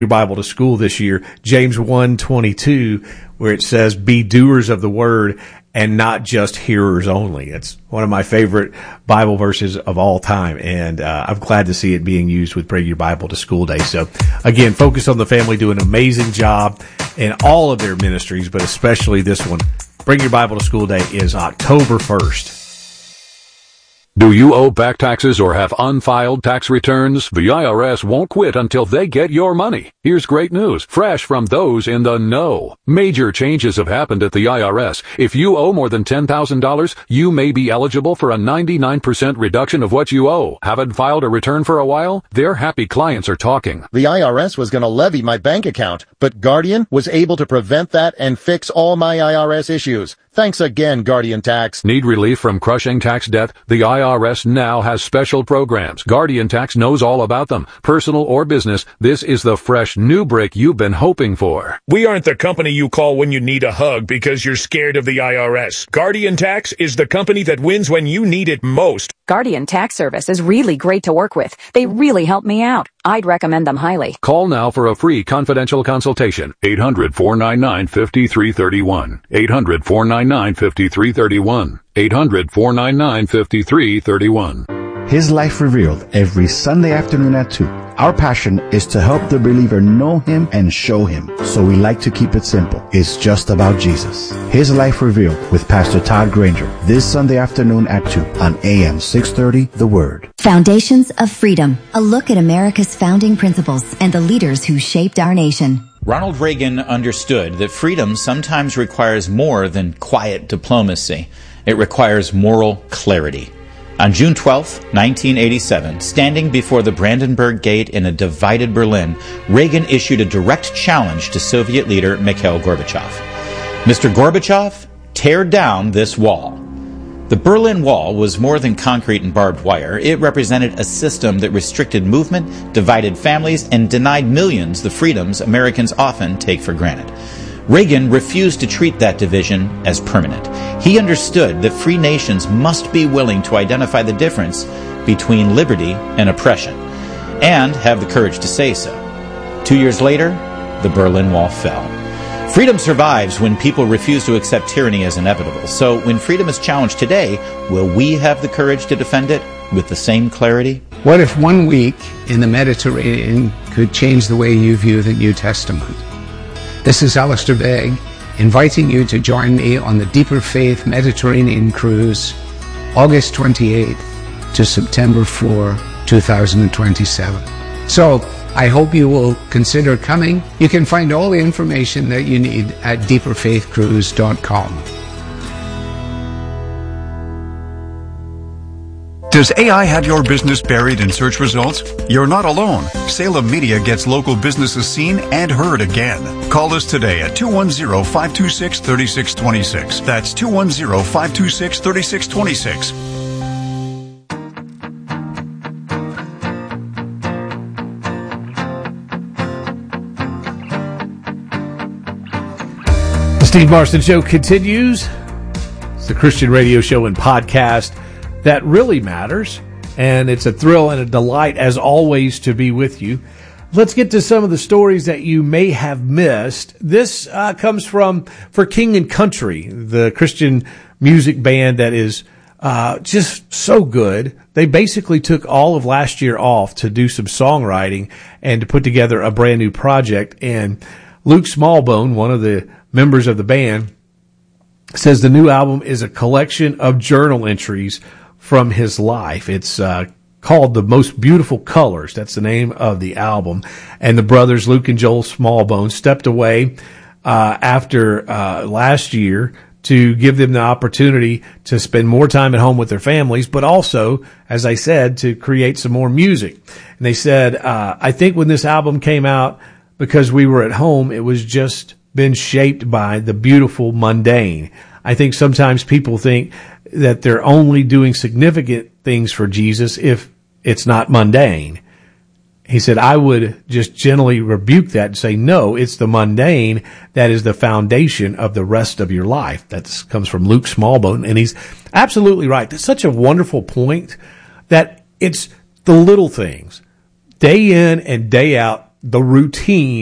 your Bible to school this year, James 1:22, where it says, be doers of the word and not just hearers only. It's one of my favorite Bible verses of all time, and I'm glad to see it being used with Bring Your Bible to School Day. So, again, Focus on the Family do an amazing job in all of their ministries, but especially this one. Bring Your Bible to School Day is October 1st. Do you owe back taxes or have unfiled tax returns? The IRS won't quit until they get your money. Here's great news, fresh from those in the know. Major changes have happened at the IRS. If you owe more than $10,000, you may be eligible for a 99% reduction of what you owe. Haven't filed a return for a while? Their happy clients are talking. The IRS was going to levy my bank account, but Guardian was able to prevent that and fix all my IRS issues. Thanks again, Guardian Tax. Need relief from crushing tax debt? The IRS now has special programs. Guardian Tax knows all about them. Personal or business, this is the fresh new break you've been hoping for. We aren't the company you call when you need a hug because you're scared of the IRS. Guardian Tax is the company that wins when you need it most. Guardian Tax Service is really great to work with. They really help me out. I'd recommend them highly. Call now for a free confidential consultation. 800-499-5331. 800-499-5331. 800-499-5331. His Life Revealed every Sunday afternoon at 2. Our passion is to help the believer know Him and show Him. So we like to keep it simple. It's just about Jesus. His Life Revealed with Pastor Todd Granger this Sunday afternoon at 2 on AM 630 The Word. Foundations of Freedom. A look at America's founding principles and the leaders who shaped our nation. Ronald Reagan understood that freedom sometimes requires more than quiet diplomacy. It requires moral clarity. On June 12, 1987, standing before the Brandenburg Gate in a divided Berlin, Reagan issued a direct challenge to Soviet leader Mikhail Gorbachev. Mr. Gorbachev, tear down this wall. The Berlin Wall was more than concrete and barbed wire. It represented a system that restricted movement, divided families, and denied millions the freedoms Americans often take for granted. Reagan refused to treat that division as permanent. He understood that free nations must be willing to identify the difference between liberty and oppression, and have the courage to say so. 2 years later, the Berlin Wall fell. Freedom survives when people refuse to accept tyranny as inevitable. So when freedom is challenged today, will we have the courage to defend it with the same clarity? What if 1 week in the Mediterranean could change the way you view the New Testament? This is Alistair Begg, inviting you to join me on the Deeper Faith Mediterranean Cruise, August 28th to September 4, 2027. So, I hope you will consider coming. You can find all the information that you need at deeperfaithcruise.com. Does AI have your business buried in search results? You're not alone. Salem Media gets local businesses seen and heard again. Call us today at 210-526-3626. That's 210-526-3626. The Steve Marston Show continues. It's the Christian radio show and podcast that really matters, and it's a thrill and a delight, as always, to be with you. Let's get to some of the stories that you may have missed. This comes from For King and Country, the Christian music band that is just so good. They basically took all of last year off to do some songwriting and to put together a brand new project, and Luke Smallbone, one of the members of the band, says the new album is a collection of journal entries from his life. It's called The Most Beautiful Colors. That's the name of the album. And the brothers, Luke and Joel Smallbone, stepped away after last year to give them the opportunity to spend more time at home with their families, but also, as I said, to create some more music. And they said, I think when this album came out, because we were at home, it was just been shaped by the beautiful mundane. I think sometimes people think that they're only doing significant things for Jesus if it's not mundane. He said, I would just gently rebuke that and say, no, it's the mundane that is the foundation of the rest of your life. That comes from Luke Smallbone, and he's absolutely right. That's such a wonderful point, that it's the little things, day in and day out, the routine